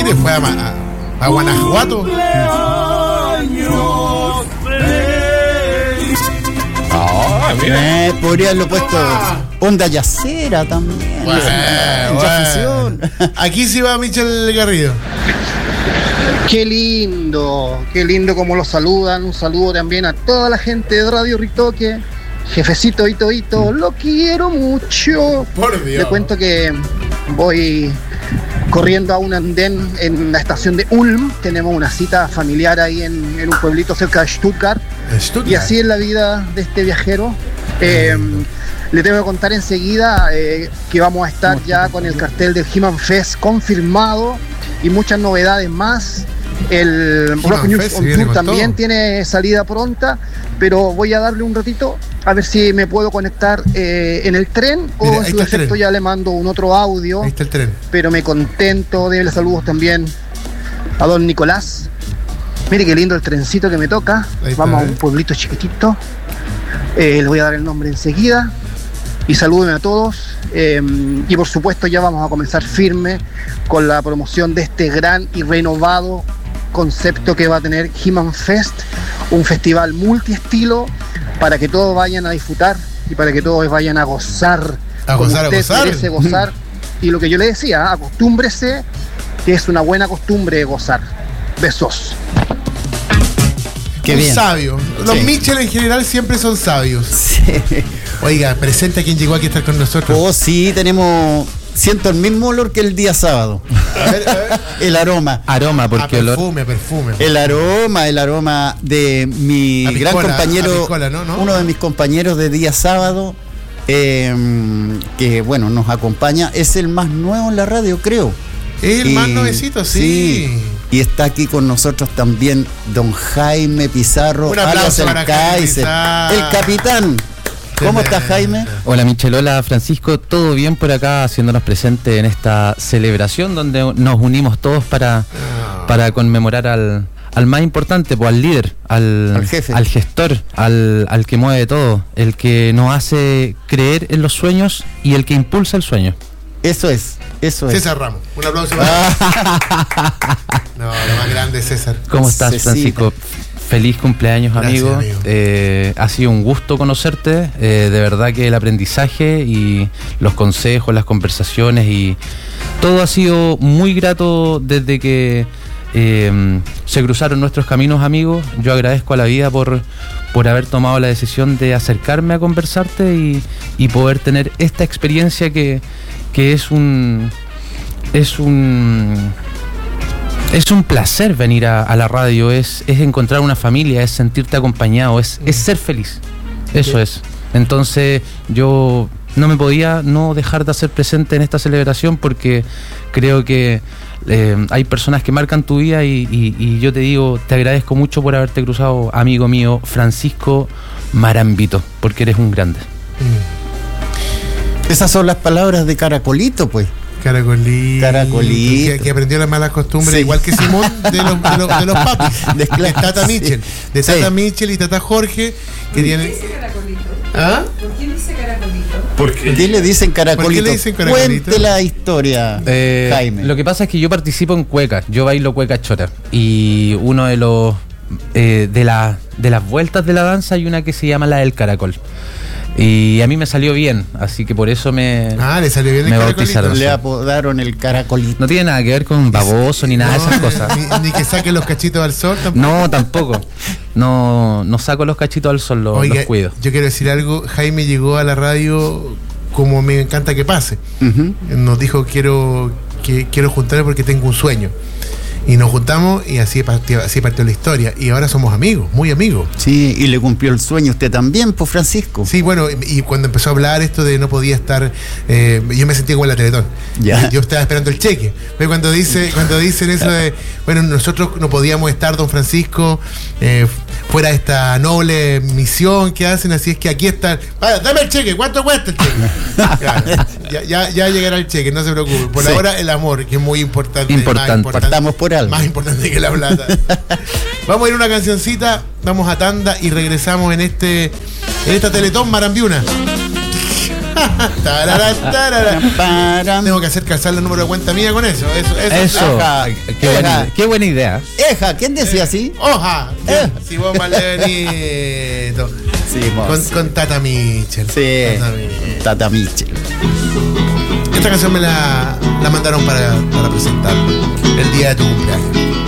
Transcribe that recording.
Chile, fue a Guanajuato. Podría haberlo puesto Onda Yacera también. Bueno. Aquí sí va Michel Garrido. Qué lindo como lo saludan. Un saludo también a toda la gente de Radio Ritoque. Jefecito Ito, lo quiero mucho. Por Dios. Le cuento que voy corriendo a un andén en la estación de Ulm. Tenemos una cita familiar ahí en un pueblito cerca de Stuttgart. Y así es la vida de este viajero. Le tengo que contar enseguida que vamos a estar ya con el cartel del He-Man Fest confirmado y muchas novedades más. El Rock News on Tour también tiene salida pronta, pero voy a darle un ratito a ver si me puedo conectar en el tren. Mira, o en su defecto ya le mando un otro audio. Ahí está el tren. Pero me contento, déle saludos también a don Nicolás. Mire qué lindo el trencito que me toca. Vamos a un pueblito chiquitito. Le voy a dar el nombre enseguida. Y salúdenme a todos. Y por supuesto ya vamos a comenzar firme con la promoción de este gran y renovado concepto que va a tener He-Man Fest, un festival multiestilo para que todos vayan a disfrutar y para que todos vayan a gozar. A gozar. Merece gozar. Y lo que yo le decía, acostúmbrese, que es una buena costumbre gozar. Besos. Qué un bien. Sabio. Los Mitchell en general siempre son sabios. Sí. Oiga, presenta a quien llegó aquí a estar con nosotros. Oh, sí, siento el mismo olor que el día sábado. A ver. El aroma. Porque perfume. El aroma de mi gran compañero, ¿no? uno de mis compañeros de día sábado, que bueno, nos acompaña, es el más nuevo en la radio, creo. Es el más nuevecito, sí. Y está aquí con nosotros también don Jaime Pizarro, un aplauso para el Kaiser, el capitán. ¿Cómo estás, Jaime? Hola, Michel, hola, Francisco. Todo bien por acá, haciéndonos presentes en esta celebración donde nos unimos todos para conmemorar al más importante, pues al líder, al jefe, al gestor, al que mueve todo, el que nos hace creer en los sueños y el que impulsa el sueño. Eso es. César Ramos, un aplauso para No, lo más grande es César. ¿Cómo estás, Cecita. Francisco? Feliz cumpleaños. Gracias, amigo. Ha sido un gusto conocerte. De verdad que el aprendizaje y los consejos, las conversaciones y todo ha sido muy grato desde que se cruzaron nuestros caminos, amigos. Yo agradezco a la vida por haber tomado la decisión de acercarme a conversarte y poder tener esta experiencia que es un placer venir a la radio, es encontrar una familia, es sentirte acompañado, es ser feliz. Eso es. Entonces yo no me podía no dejar de hacer presente en esta celebración porque creo que hay personas que marcan tu vida y yo te digo, te agradezco mucho por haberte cruzado, amigo mío, Francisco Marambito, porque eres un grande. Esas son las palabras de Caracolito, pues. Caracolito. Que aprendió las malas costumbres, sí. Igual que Simón de los papis. De Tata Mitchell. De Tata Mitchell y Tata Jorge. Que tienen... ¿Qué dice Caracolito? ¿Ah? ¿Por qué dice Caracolito? ¿Por qué le dicen Caracolito? ¿Por qué le dicen Caracolito? Cuente la historia, Jaime. Lo que pasa es que yo participo en cueca. Yo bailo cueca chora. Y uno de los de las vueltas de la danza hay una que se llama la del caracol. Y a mí me salió bien, así que por eso le salió bien el bautizaron. Le apodaron el Caracolito. No tiene nada que ver con baboso ni nada de esas cosas. Ni que saquen los cachitos al sol tampoco. No, tampoco. No saco los cachitos al sol, los cuido. Yo quiero decir algo, Jaime llegó a la radio como me encanta que pase. Nos dijo quiero juntarme porque tengo un sueño. Y nos juntamos y así partió la historia. Y ahora somos amigos, muy amigos. Sí, y le cumplió el sueño usted también, pues, Francisco. Sí, bueno, y cuando empezó a hablar esto de no podía estar, yo me sentí como en la Teletón. Ya. Yo estaba esperando el cheque. Pero cuando dicen eso de, bueno, nosotros no podíamos estar, don Francisco, fuera de esta noble misión que hacen, así es que aquí está. Vaya, dame el cheque, ¿cuánto cuesta el cheque? Claro, ya llegará el cheque, no se preocupe. Por ahora el amor, que es muy importante. Partamos por algo. Más importante que la plata. Vamos a ir a una cancioncita, vamos a tanda y regresamos en esta Teletón Marambiuna. Tengo que hacer calzar el número de cuenta mía con eso. Eso. Qué buena idea. Eja, ¿quién decía así? Oja. Si vos más Leonito. Sí, con Tata Mitchell. Sí, Tata Mitchell. Esta canción me la mandaron para presentar el día de tu cumpleaños.